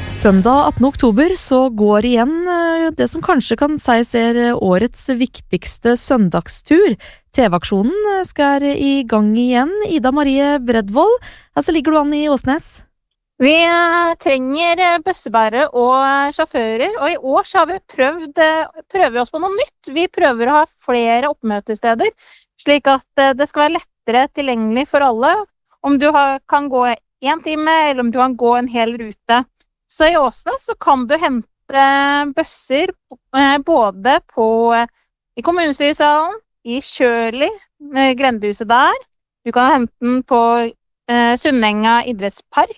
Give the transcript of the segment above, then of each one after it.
Søndag 18. oktober så går igjen det som kanskje kan sies årets viktigste søndagstur. TV-aksjonen skal i gang igjen. Ida Marie Bredvold, så ligger du an i Åsnes? Vi trenger bussebærere og sjåfører, og i år så har vi prøver vi oss på noe nytt. Vi prøver å ha flere oppmøtesteder, slik at det skal være lettere tilgjengelig for alle. Om du kan gå 1 time, eller om du kan gå en hel rute. Så i Åsnes så kan du hente busser både i kommunestyresalen, i Kjøli, grendehuset der. Du kan hente den på Sunnenga idrettspark,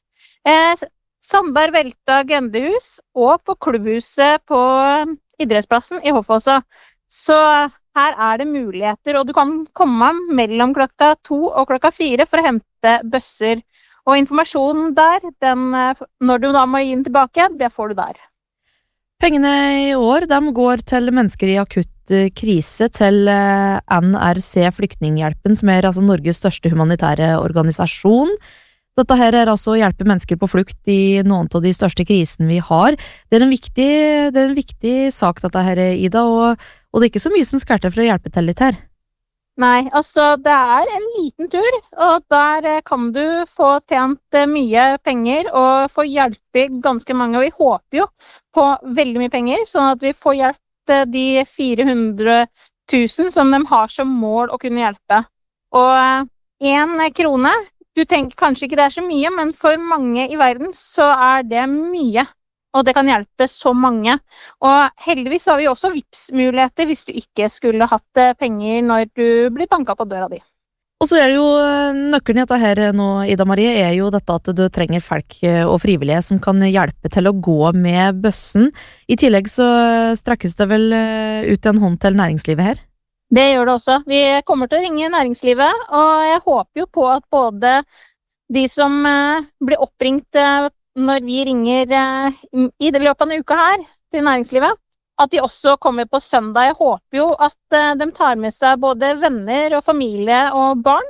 Sandberg Velta grendehus og på klubbhuset på idrettsplassen i Hoffåsa. Så her det muligheter, og du kan komme mellom klokka 2 og klokka 4 for å hente busser. Og informasjonen der, når du da må gi den tilbake, det får du der. Pengene i år, de går til mennesker i akutt krise, til NRC Flyktninghjelpen, som altså Norges største humanitære organisasjon. Dette her altså å hjelpe mennesker på flukt i noen av de største krisene vi har. Det en viktig sak dette her, Ida, og det ikke så mye som skal til for å hjelpe til litt her. Nei, altså det en liten tur, og der kan du få tjent mye penger og få hjelpe ganske mange, og vi håper jo på veldig mye penger, sånn at vi får hjulpet de 400 000 som de har som mål å kunne hjelpe. Og 1 krone, du tenker kanskje ikke det så mye, men for mange i verden så det mye. Og det kan hjelpe så mange. Og heldigvis har vi også Vipps-muligheter hvis du ikke skulle hatt penger når du blir banket på døra di. Og så det jo nøkkelen i dette her nå, Ida Marie, jo dette at du trenger folk og frivillige som kan hjelpe til å gå med bøssen. I tillegg så strekkes det vel ut en hånd til næringslivet her? Det gjør det også. Vi kommer til å ringe næringslivet, og jeg håper jo på at både de som blir oppringt når vi ringer i det løpet av en uke her til næringslivet, at de også kommer på søndag. Jeg håper jo at de tar med seg både venner og familie og barn.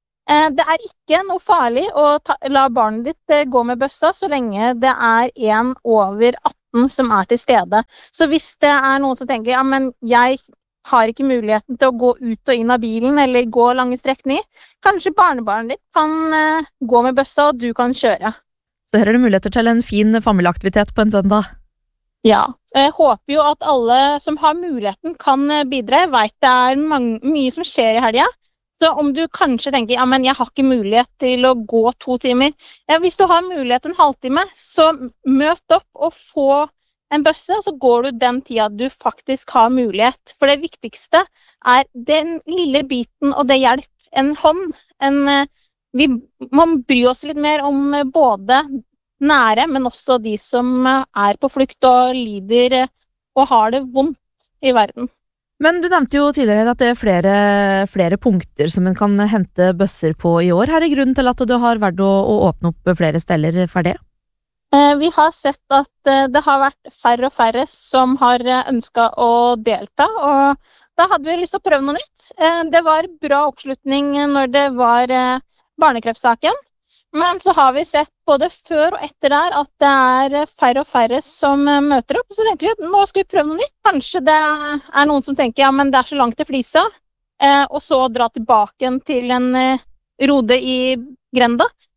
Det ikke noe farlig å la barnet ditt gå med bøssa så lenge det en over 18 som til stede. Så hvis det noen som tenker, ja, men jeg har ikke muligheten til å gå ut og inn av bilen eller gå lange strekninger, kanskje barnebarnet ditt kan gå med bøssa og du kan kjøre. Så her det muligheter til en fin familieaktivitet på en søndag. Ja, jeg håper jo at alle som har muligheten kan bidra. Jeg vet det mye som skjer i helgen. Så om du kanskje tenker, ja, men jeg har ikke mulighet til å gå 2 timer. Ja, hvis du har mulighet en halvtime, så møt opp og få en bøsse, og så går du den tida du faktisk har mulighet. For det viktigste den lille biten, og det hjelper en hånd, vi må bry oss litt mer om både nære, men også de som på flukt og lider og har det vondt i verden. Men du nevnte jo tidligere at det flere punkter som en kan hente bøsser på i år. Her grunnen til at du har vært å åpne opp flere steder for det? Vi har sett at det har vært færre og færre som har ønsket å delta, og da hadde vi lyst til å prøve noe nytt. Det var bra oppslutning når det var barnekreftsaken, men så har vi sett både før og etter der at det færre og færre som møter opp, så tenkte vi at nå skal vi prøve noe nytt. Kanskje det noen som tenker, ja, men det så langt til Flisa, og så dra tilbake til en rode i grenda.